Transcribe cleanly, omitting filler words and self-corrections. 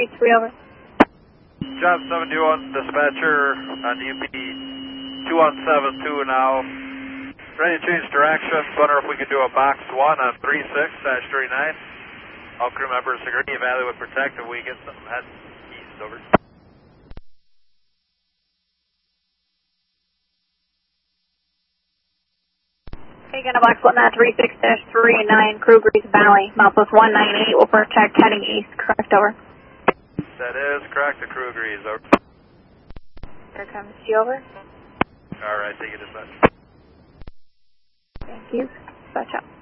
33, over. Job 71, dispatcher on UP 2172 now. Ready to change direction. Wonder if we could do a box 1 on 36-39. All crew members agree. Evaluate protect if we get some head east, over. Taking a box 1 on 36-39, Kruger's Valley, Milepost 198 will protect heading east, correct, over. That is correct, the crew agrees, over. Here comes G, over. Alright, take it dispatch. Thank you. Dispatch out.